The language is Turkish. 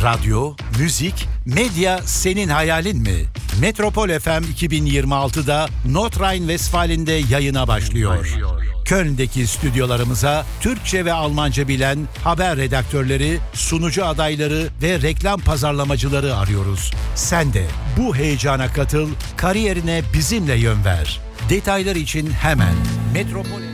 Radyo, müzik, medya senin hayalin mi? Metropol FM 2026'da Nordrhein-Westfalen'de yayına başlıyor. Köln'deki stüdyolarımıza Türkçe ve Almanca bilen haber redaktörleri, sunucu adayları ve reklam pazarlamacıları arıyoruz. Sen de bu heyecana katıl, kariyerine bizimle yön ver. Detaylar için hemen Metropol